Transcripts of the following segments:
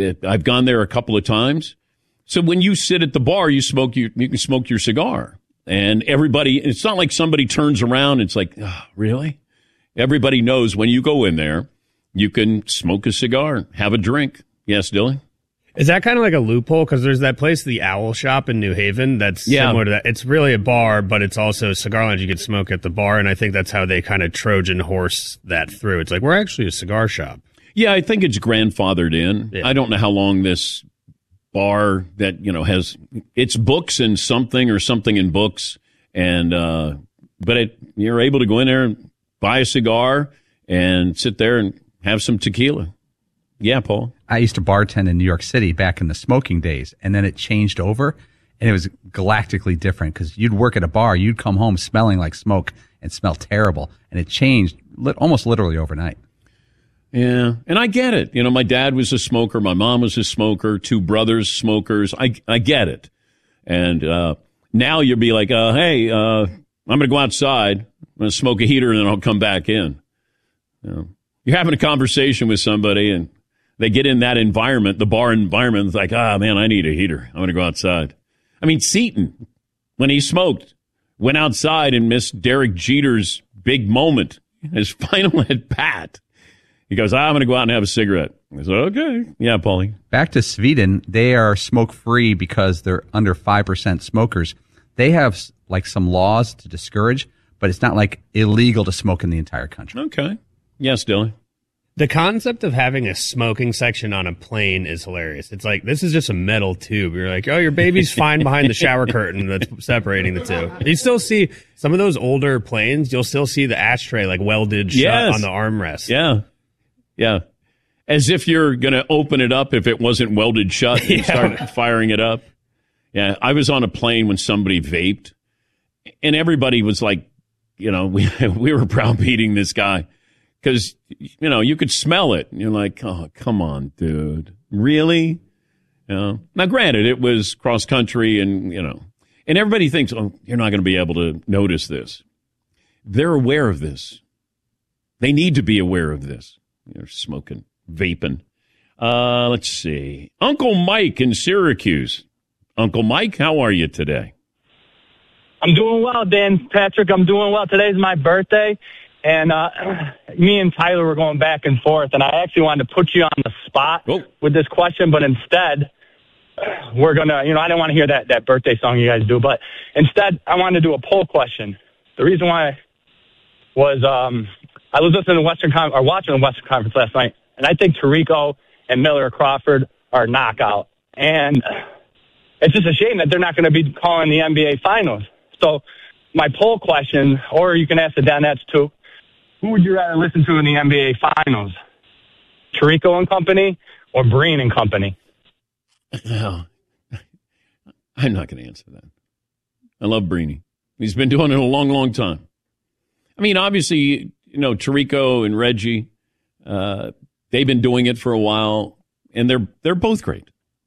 I've gone there a couple of times. So when you sit at the bar, you can smoke your cigar. And everybody, it's not like somebody turns around and it's like, oh, really? Everybody knows when you go in there, you can smoke a cigar, have a drink. Yes, Dylan? Is that kind of like a loophole? Because there's that place, the Owl Shop in New Haven, that's similar to that. It's really a bar, but it's also a cigar lounge. You can smoke at the bar, and I think that's how they kind of Trojan horse that through. It's like, we're actually a cigar shop. Yeah, I think it's grandfathered in. Yeah. I don't know how long this bar that, has its books and something in books. And, but you're able to go in there and buy a cigar and sit there and have some tequila. Yeah, Paul. I used to bartend in New York City back in the smoking days, and then it changed over, and it was galactically different because you'd work at a bar, you'd come home smelling like smoke and smell terrible, and it changed almost literally overnight. Yeah, and I get it. My dad was a smoker. My mom was a smoker. 2 brothers smokers. I get it. And now you'll be like, hey, I'm going to go outside. I'm going to smoke a heater, and then I'll come back in. You're having a conversation with somebody, and they get in that environment, the bar environment. It's like, man, I need a heater. I'm going to go outside. I mean, Seton, when he smoked, went outside and missed Derek Jeter's big moment, his final at bat. He goes, I'm going to go out and have a cigarette. I said, okay. Yeah, Paulie. Back to Sweden, they are smoke-free because they're under 5% smokers. They have like some laws to discourage, but it's not like illegal to smoke in the entire country. Okay. Yes, Dylan. The concept of having a smoking section on a plane is hilarious. It's like, this is just a metal tube. You're like, oh, your baby's fine behind the shower curtain that's separating the two. You still see some of those older planes, you'll still see the ashtray like welded shut on the armrest. Yeah. Yeah. As if you're going to open it up if it wasn't welded shut and start firing it up. Yeah. I was on a plane when somebody vaped, and everybody was like, we were browbeating this guy because, you could smell it. And you're like, oh, come on, dude. Really? Now, granted, it was cross country and everybody thinks, oh, you're not going to be able to notice this. They're aware of this. They need to be aware of this. You're smoking, vaping. Let's see. Uncle Mike in Syracuse. Uncle Mike, how are you today? I'm doing well, Dan Patrick. I'm doing well. Today's my birthday, and me and Tyler were going back and forth, and I actually wanted to put you on the spot with this question, but instead, we're going to, I didn't want to hear that birthday song you guys do, but instead, I wanted to do a poll question. The reason why was I was listening to watching the Western Conference last night, and I think Tirico and Miller Crawford are knockout. And it's just a shame that they're not going to be calling the NBA Finals. So my poll question, or you can ask the Danettes too, who would you rather listen to in the NBA Finals? Tirico and company or Breen and company? No, I'm not going to answer that. I love Breeny. He's been doing it a long, long time. I mean, obviously, Tirico and Reggie, they've been doing it for a while, and they're both great.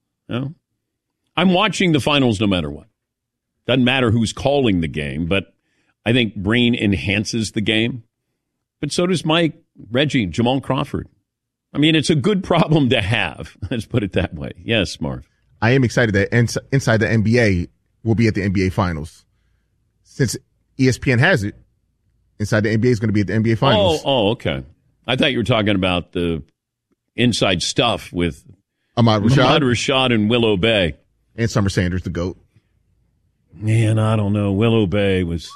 I'm watching the finals no matter what. Doesn't matter who's calling the game, but I think Breen enhances the game. But so does Mike, Reggie, Jamal Crawford. I mean, it's a good problem to have. Let's put it that way. Yes, Marv. I am excited that Inside the NBA will be at the NBA Finals. Since ESPN has it, Inside the NBA is going to be at the NBA Finals. Oh, okay. I thought you were talking about the inside stuff with Ahmad Rashad and Willow Bay. And Summer Sanders, the GOAT. Man, I don't know. Willow Bay was...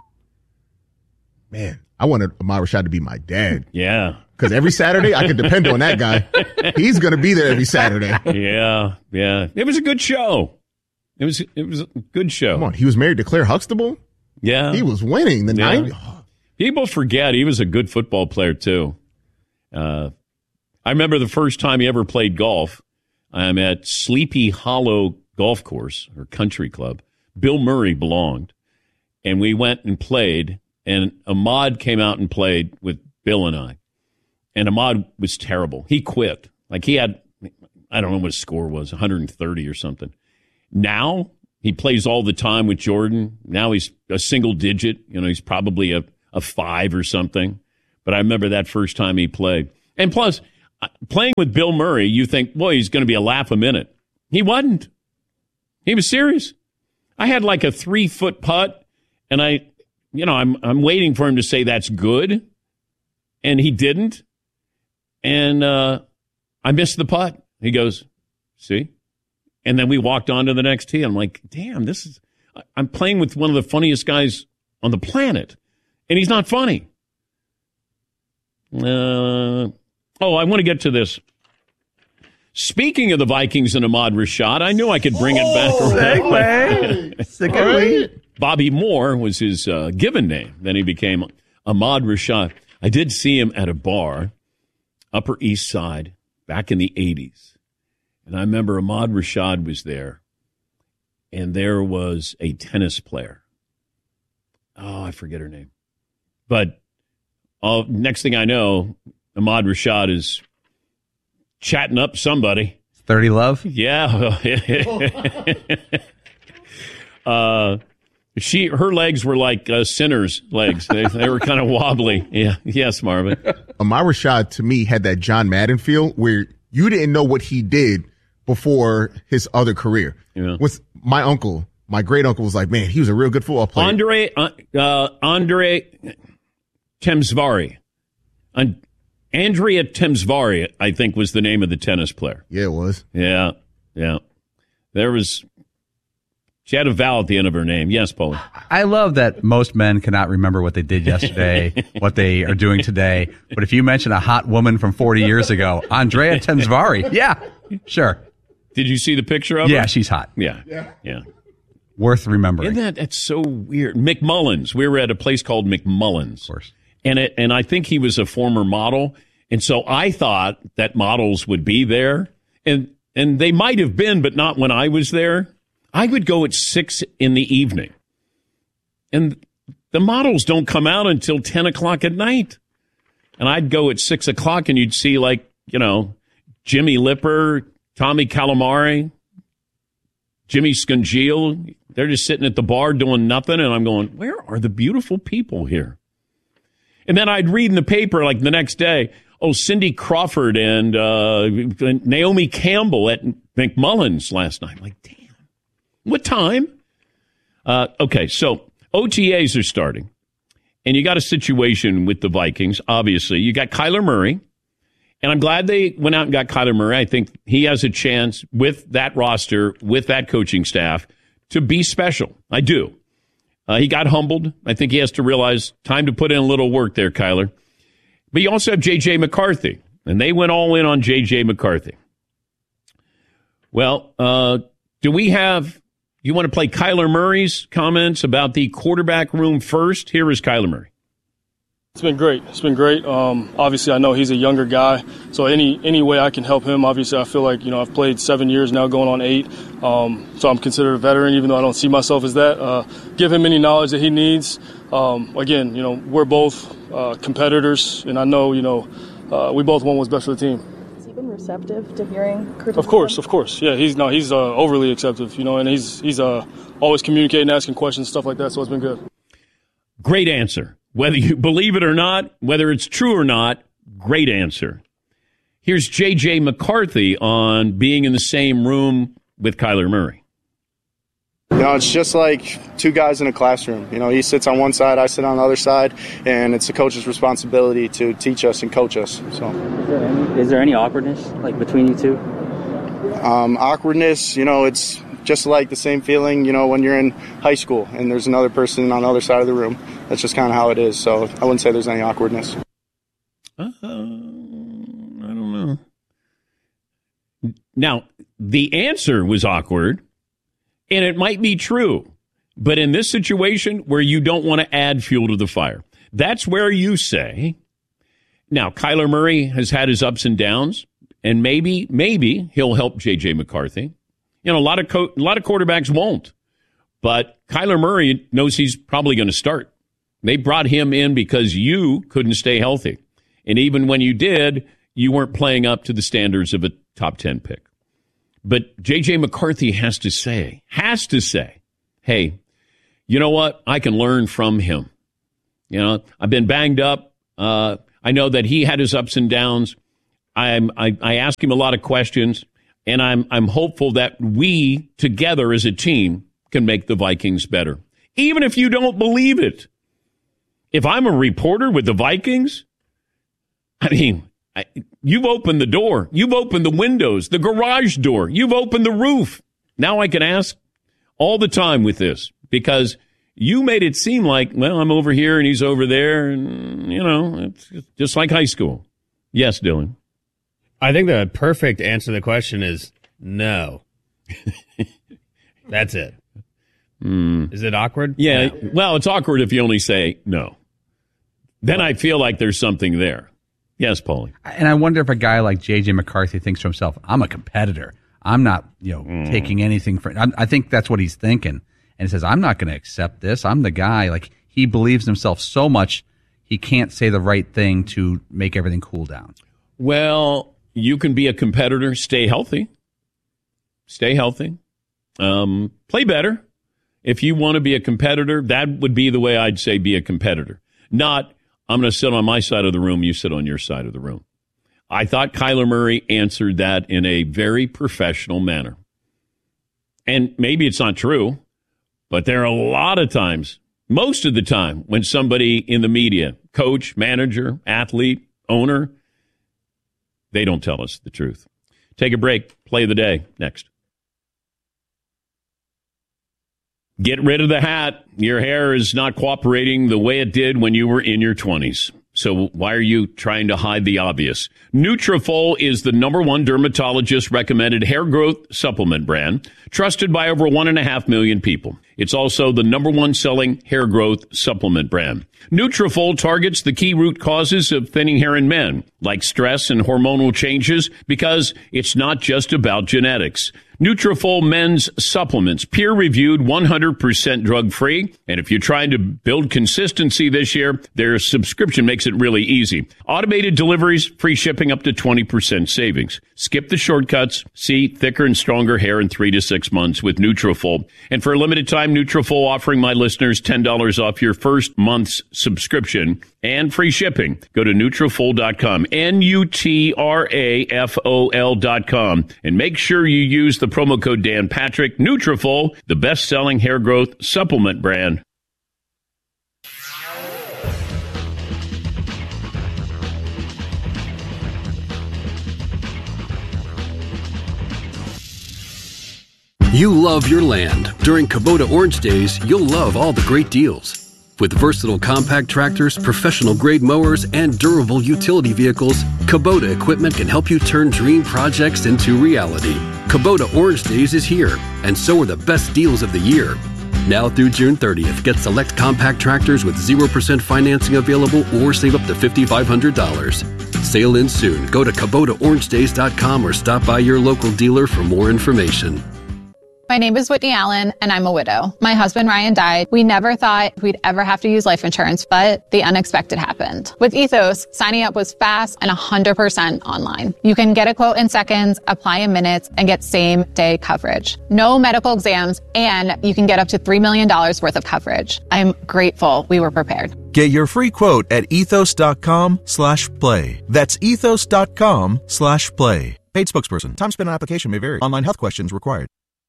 Man, I wanted Ahmad Rashad to be my dad. Yeah. Because every Saturday, I could depend on that guy. He's going to be there every Saturday. Yeah. It was a good show. It was a good show. Come on, he was married to Claire Huxtable? Yeah. He was winning the 90s. People forget he was a good football player, too. I remember the first time he ever played golf. I'm at Sleepy Hollow Golf Course, or country club. Bill Murray belonged. And we went and played, and Ahmad came out and played with Bill and I. And Ahmad was terrible. He quit. Like, he had, I don't know what his score was, 130 or something. Now, he plays all the time with Jordan. Now he's a single digit. He's probably a 5 or something. But I remember that first time he played. And plus, playing with Bill Murray, you think, boy, he's going to be a laugh a minute. He wasn't. He was serious. I had like a 3-foot putt, and I'm waiting for him to say that's good, and he didn't. And I missed the putt. He goes, see? And then we walked on to the next tee. I'm like, damn, I'm playing with one of the funniest guys on the planet, and he's not funny. I want to get to this. Speaking of the Vikings and Ahmad Rashad, I knew I could bring it back around. Bobby Moore was his given name. Then he became Ahmad Rashad. I did see him at a bar, Upper East Side, back in the 80s. And I remember Ahmad Rashad was there, and there was a tennis player. Oh, I forget her name. But next thing I know, Ahmad Rashad is chatting up somebody. 30 Love? Yeah. Her legs were like Sinner's legs. They were kind of wobbly. Yeah. Yes, Marvin. Ahmad Rashad, to me, had that John Madden feel where you didn't know what he did before his other career. Yeah. With my uncle, my great uncle was like, man, he was a real good football player. Andrea Temsvari. Andrea Temsvari, I think, was the name of the tennis player. Yeah, it was. Yeah. She had a vowel at the end of her name. Yes, Paulie. I love that most men cannot remember what they did yesterday, what they are doing today. But if you mention a hot woman from 40 years ago, Andrea Temsvari, yeah, sure. Did you see the picture of her? Yeah, she's hot. Yeah. Worth remembering. That's so weird. McMullins. We were at a place called McMullins. Of course. And I think he was a former model. And so I thought that models would be there. And they might have been, but not when I was there. I would go at 6 in the evening. And the models don't come out until 10 o'clock at night. And I'd go at 6 o'clock and you'd see Jimmy Lipper, Tommy Calamari, Jimmy Scungile. They're just sitting at the bar doing nothing. And I'm going, where are the beautiful people here? And then I'd read in the paper like the next day, Cindy Crawford and Naomi Campbell at McMullins last night. I'm like, damn, what time? Okay, so OTAs are starting. And you got a situation with the Vikings, obviously. You got Kyler Murray. And I'm glad they went out and got Kyler Murray. I think he has a chance with that roster, with that coaching staff, to be special. I do. He got humbled. I think he has to realize time to put in a little work there, Kyler. But you also have J.J. McCarthy, and they went all in on J.J. McCarthy. Well, you want to play Kyler Murray's comments about the quarterback room first? Here is Kyler Murray. It's been great. Obviously, I know he's a younger guy, so any way I can help him. Obviously, I feel like I've played 7 years now, going on 8. So I'm considered a veteran, even though I don't see myself as that. Give him any knowledge that he needs. Again, we're both competitors, and I know we both want what's best for the team. Has he been receptive to hearing criticism? Of course. Yeah, he's overly receptive, and he's always communicating, asking questions, stuff like that. So it's been good. Great answer. Whether you believe it or not, whether it's true or not, great answer. Here's J.J. McCarthy on being in the same room with Kyler Murray. It's just like two guys in a classroom. He sits on one side, I sit on the other side, and it's the coach's responsibility to teach us and coach us. So, is there any awkwardness between you two? Awkwardness, it's just like the same feeling, when you're in high school and there's another person on the other side of the room. That's just kind of how it is. So I wouldn't say there's any awkwardness. I don't know. Now, the answer was awkward, and it might be true. But in this situation where you don't want to add fuel to the fire, that's where you say, now, Kyler Murray has had his ups and downs, and maybe he'll help J.J. McCarthy. A lot of quarterbacks won't. But Kyler Murray knows he's probably going to start. They brought him in because you couldn't stay healthy. And even when you did, you weren't playing up to the standards of a top 10 pick. But J.J. McCarthy has to say, hey, you know what? I can learn from him. I've been banged up. I know that he had his ups and downs. I ask him a lot of questions, and I'm hopeful that we together as a team can make the Vikings better. Even if you don't believe it. If I'm a reporter with the Vikings, I mean, you've opened the door. You've opened the windows, the garage door. You've opened the roof. Now I can ask all the time with this because you made it seem like, well, I'm over here and he's over there. And, it's just like high school. Yes, Dylan. I think the perfect answer to the question is no. That's it. Is it awkward? Yeah. No. Well, it's awkward if you only say no. Then I feel like there's something there. Yes, Paulie. And I wonder if a guy like J.J. McCarthy thinks to himself, I'm a competitor. I'm not, taking anything for it. I think that's what he's thinking. And he says, I'm not going to accept this. I'm the guy. Like, he believes in himself so much, he can't say the right thing to make everything cool down. Well, you can be a competitor. Stay healthy. Stay healthy. Play better. If you want to be a competitor, that would be the way I'd say be a competitor. Not, I'm going to sit on my side of the room, you sit on your side of the room. I thought Kyler Murray answered that in a very professional manner. And maybe it's not true, but there are a lot of times, most of the time, when somebody in the media, coach, manager, athlete, owner, they don't tell us the truth. Take a break. Play of the day next. Get rid of the hat. Your hair is not cooperating the way it did when you were in your 20s. So why are you trying to hide the obvious? Nutrafol is the #1 dermatologist-recommended hair growth supplement brand, trusted by over 1.5 million people. It's also the #1 selling hair growth supplement brand. Nutrafol targets the key root causes of thinning hair in men, like stress and hormonal changes, because it's not just about genetics. Nutrafol men's supplements, peer-reviewed, 100% drug-free. And if you're trying to build consistency this year, their subscription makes it really easy. Automated deliveries, free shipping up to 20% savings. Skip the shortcuts. See thicker and stronger hair in 3 to 6 months with Nutrafol. And for a limited time, Nutrafol offering my listeners $10 off your first month's subscription and free shipping. Go to Nutrafol.com, Nutrafol.com, and make sure you use the promo code Dan Patrick. Nutrafol, the best-selling hair growth supplement brand. You love your land. During Kubota Orange Days, you'll love all the great deals. With versatile compact tractors, professional-grade mowers, and durable utility vehicles, Kubota equipment can help you turn dream projects into reality. Kubota Orange Days is here, and so are the best deals of the year. Now through June 30th, get select compact tractors with 0% financing available or save up to $5,500. Sale ends soon. Go to KubotaOrangeDays.com or stop by your local dealer for more information. My name is Whitney Allen, and I'm a widow. My husband, Ryan, died. We never thought we'd ever have to use life insurance, but the unexpected happened. With Ethos, signing up was fast and 100% online. You can get a quote in seconds, apply in minutes, and get same-day coverage. No medical exams, and you can get up to $3 million worth of coverage. I'm grateful we were prepared. Get your free quote at ethos.com/play. That's ethos.com/play. Paid spokesperson. Time spent on application may vary. Online health questions required.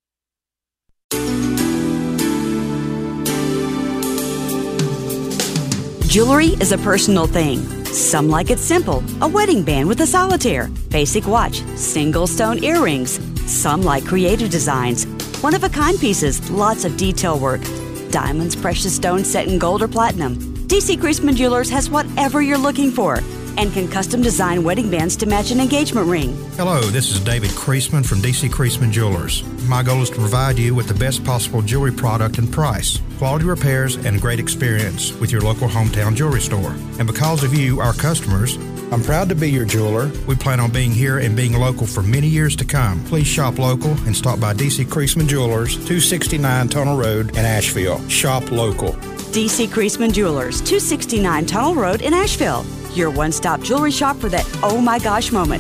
Jewelry is a personal thing. Some like it simple, a wedding band with a solitaire, basic watch, single stone earrings. Some like creative designs, one-of-a-kind pieces, lots of detail work. Diamonds, precious stones set in gold or platinum. DC Creasman Jewelers has whatever you're looking for and can custom design wedding bands to match an engagement ring. Hello, this is David Creasman from DC Creasman Jewelers. My goal is to provide you with the best possible jewelry product and price, quality repairs, and great experience with your local hometown jewelry store. And because of you, our customers, I'm proud to be your jeweler. We plan on being here and being local for many years to come. Please shop local and stop by DC Creasman Jewelers, 269 Tunnel Road in Asheville. Shop local. DC Creasman Jewelers, 269 Tunnel Road in Asheville. Your one-stop jewelry shop for that oh my gosh moment.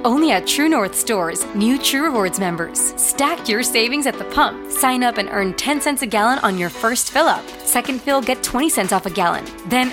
Only at True North stores, new True Rewards members. Stack your savings at the pump. Sign up and earn 10 cents a gallon on your first fill up. Second fill, get 20 cents off a gallon. Then